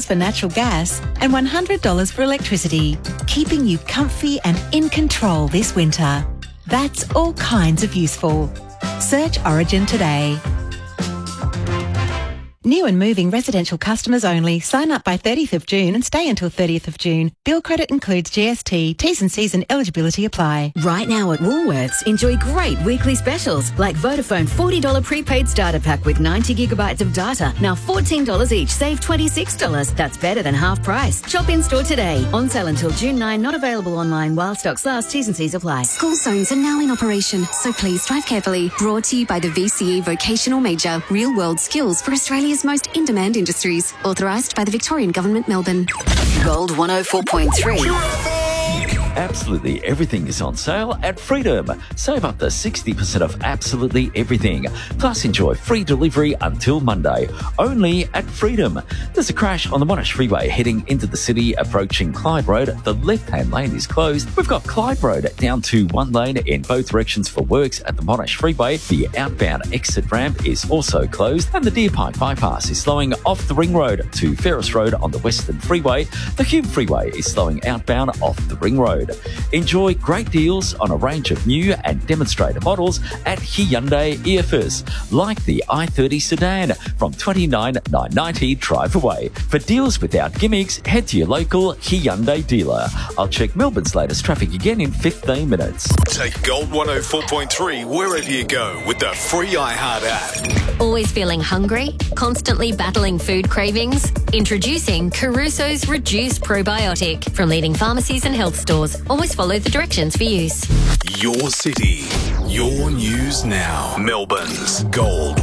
$50 for natural gas and $100 for electricity, keeping you comfy and in control this winter. That's all kinds of useful. Search Origin today. New and moving residential customers only. Sign up by 30th of June and stay until 30th of June. Bill credit includes GST. T's and C's and eligibility apply. Right now at Woolworths, enjoy great weekly specials like Vodafone $40 prepaid starter pack with 90 gigabytes of data. Now $14 each, save $26. That's better than half price. Shop in store today. On sale until June 9, not available online while stocks last. T's and C's apply. School zones are now in operation, so please drive carefully. Brought to you by the VCE Vocational Major. Real world skills for Australia's most in-demand industries. Authorised by the Victorian Government, Melbourne. Gold 104.3. Absolutely everything is on sale at Freedom. Save up to 60% off absolutely everything. Plus enjoy free delivery until Monday. Only at Freedom. There's a crash on the Monash Freeway heading into the city approaching Clyde Road. The left-hand lane is closed. We've got Clyde Road down to one lane in both directions for works at the Monash Freeway. The outbound exit ramp is also closed. And the Deer Park bypass is slowing off the Ring Road to Ferris Road on the Western Freeway. The Hume Freeway is slowing outbound off the Ring Road. Enjoy great deals on a range of new and demonstrator models at Hyundai EFS, like the i30 sedan from $29,990 drive away. For deals without gimmicks, head to your local Hyundai dealer. I'll check Melbourne's latest traffic again in 15 minutes. Take Gold 104.3 wherever you go with the free iHeart app. Always feeling hungry? Constantly battling food cravings? Introducing Caruso's Reduced Probiotic from leading pharmacies and health stores. Always follow the directions for use. Your city, your news now. Melbourne's Gold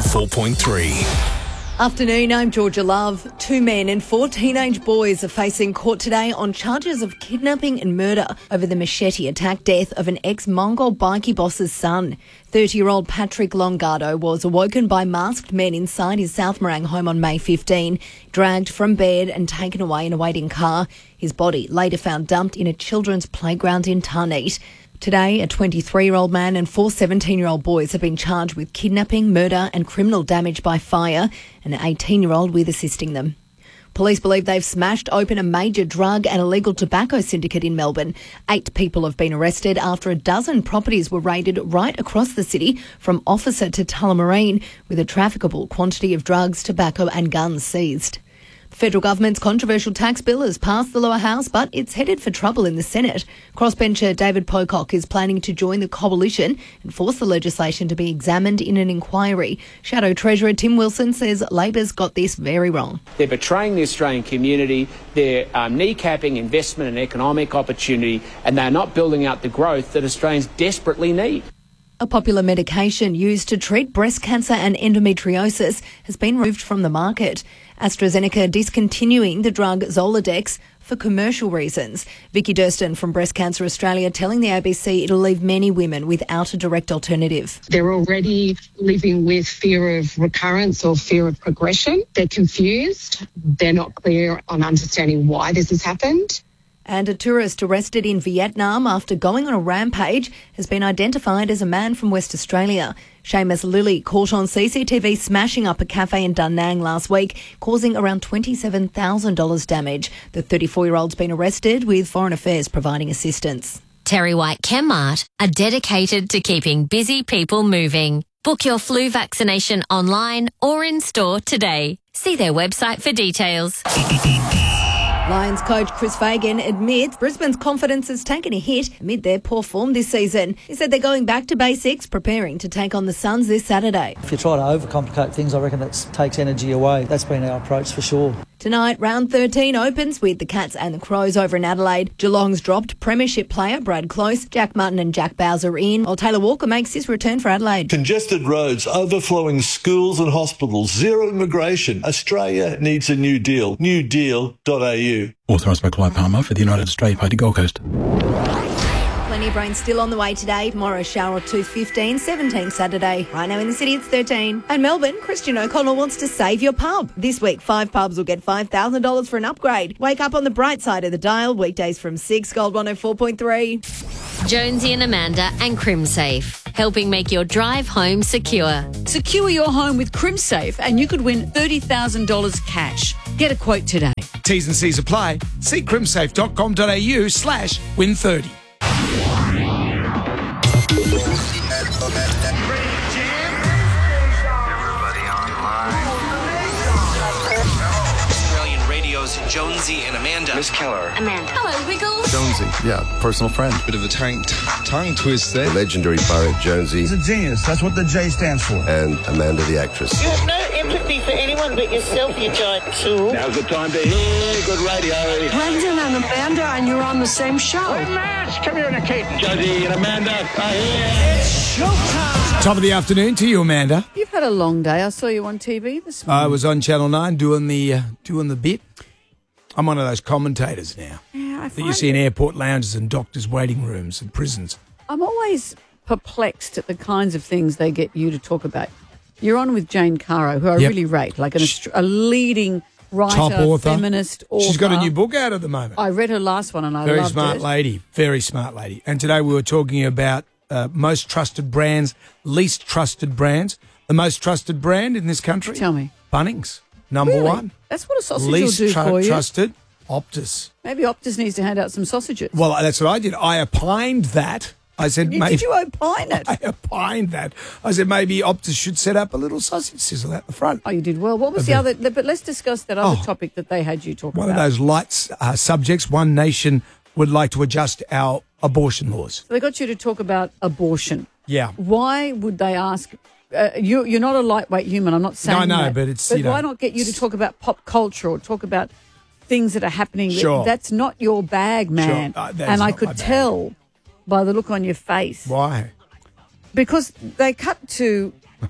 104.3. Afternoon, I'm Georgia Love. 2 men and 4 teenage boys are facing court today on charges of kidnapping and murder over the machete attack death of an ex-Mongol bikie boss's son. 30-year-old Patrick Longardo was awoken by masked men inside his South Morang home on May 15, dragged from bed and taken away in a waiting car. His body later found dumped in a children's playground in Tarneet. Today, a 23-year-old man and 4 17-year-old boys have been charged with kidnapping, murder and criminal damage by fire, and an 18-year-old with assisting them. Police believe they've smashed open a major drug and illegal tobacco syndicate in Melbourne. 8 people have been arrested after a dozen properties were raided right across the city from Officer to Tullamarine, with a trafficable quantity of drugs, tobacco and guns seized. The federal government's controversial tax bill has passed the lower house, but it's headed for trouble in the Senate. Crossbencher David Pocock is planning to join the coalition and force the legislation to be examined in an inquiry. Shadow Treasurer Tim Wilson says Labor's got this very wrong. They're betraying the Australian community, they're kneecapping investment and economic opportunity, and they're not building out the growth that Australians desperately need. A popular medication used to treat breast cancer and endometriosis has been removed from the market. AstraZeneca discontinuing the drug Zoladex for commercial reasons. Vicky Durston from Breast Cancer Australia telling the ABC it'll leave many women without a direct alternative. They're already living with fear of recurrence or fear of progression. They're confused. They're not clear on understanding why this has happened. And a tourist arrested in Vietnam after going on a rampage has been identified as a man from West Australia. Seamus Lilly caught on CCTV smashing up a cafe in Da Nang last week, causing around $27,000 damage. The 34-year-old's been arrested, with Foreign Affairs providing assistance. Terry White Chemmart are dedicated to keeping busy people moving. Book your flu vaccination online or in store today. See their website for details. Lions coach Chris Fagan admits Brisbane's confidence has taken a hit amid their poor form this season. He said they're going back to basics, preparing to take on the Suns this Saturday. If you try to overcomplicate things, I reckon that takes energy away. That's been our approach for sure. Tonight, round 13 opens with the Cats and the Crows over in Adelaide. Geelong's dropped premiership player Brad Close, Jack Martin and Jack Bowser in, while Taylor Walker makes his return for Adelaide. Congested roads, overflowing schools and hospitals, zero immigration. Australia needs a new deal. newdeal.au. Authorised by Clive Palmer for the United Australia Party Gold Coast. Plenty Plenty of rain still on the way today. Tomorrow, shower of 2:15, 17 Saturday. Right now in the city, it's 13. And Melbourne, Christian O'Connell wants to save your pub. This week, 5 pubs will get $5,000 for an upgrade. Wake up on the bright side of the dial. Weekdays from 6, Gold 104.3. Jonesy and Amanda and CrimSafe, helping make your drive home secure. Secure your home with CrimSafe and you could win $30,000 cash. Get a quote today. T's and C's apply. See crimsafe.com.au/win30. Australian Radio's Jonesy and Amanda. Miss Keller. Amanda. Hello, Wiggles. Jonesy, yeah, personal friend. Bit of a tongue twist there. Legendary poet Jonesy. He's a genius. That's what the J stands for. And Amanda the actress. You have no empathy for anyone but yourself, you giant tool. Now's the time to hear good radio. Brendan and Amanda, and you're on the same show. Hey, Matt, come here, Kate. Jonesy and Amanda are here. It's showtime. Top of the afternoon to you, Amanda. You've had a long day. I saw you on TV this morning. I was on Channel 9 doing the bit. I'm one of those commentators now. Yeah, that you see in airport lounges and doctors' waiting rooms and prisons. I'm always perplexed at the kinds of things they get you to talk about. You're on with Jane Caro, who I really rate, like a leading writer, top author, feminist author. She's got a new book out at the moment. I read her last one and I loved it. Very smart lady. And today we were talking about most trusted brands, least trusted brands. The most trusted brand in this country? Tell me. Bunnings, number one. That's what a sausage least will do for you. Trusted, Optus. Maybe Optus needs to hand out some sausages. Well, that's what I did. I opined that. I said, Did you opine it? I opined that. I said maybe Optus should set up a little sausage sizzle at the front. Oh, you did well. What was the other? But let's discuss that other topic that they had you talk about. One of those light subjects. One nation would like to adjust our abortion laws. So they got you to talk about abortion. Yeah. Why would they ask? You're not a lightweight human. I'm not saying no, that. but it's why not get you to talk about pop culture or talk about things that are happening? Sure. That's not your bag, man. Sure. And I could tell by the look on your face. Why? Because they cut to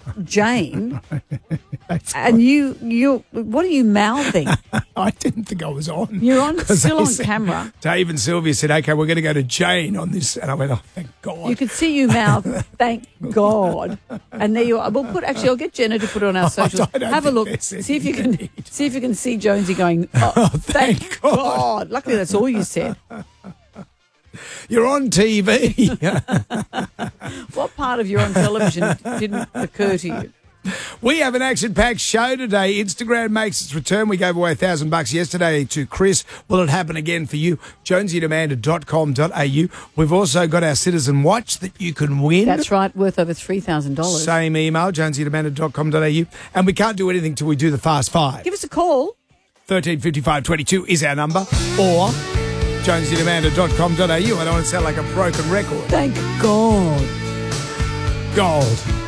Jane, and you. What are you mouthing? I didn't think I was on. You're still on camera. Dave and Sylvia said, "Okay, we're going to go to Jane on this," and I went, "Oh, thank God." You could see you mouth, "Thank God," and there you are. I'll get Jenna to put it on our socials. Have a look. See if you can see Jonesy going, "Oh, thank God." Luckily, that's all you said. You're on TV. What part of you're on television didn't occur to you? We have an action-packed show today. Instagram makes its return. We gave away $1,000 yesterday to Chris. Will it happen again for you? jonesyandamanda.com.au. We've also got our Citizen Watch that you can win. That's right, worth over $3,000. Same email, jonesyandamanda.com.au. And we can't do anything till we do the Fast Five. Give us a call. 135522 is our number. Or jonesyandamanda.com.au. I don't want to sound like a broken record. Thank God. Gold.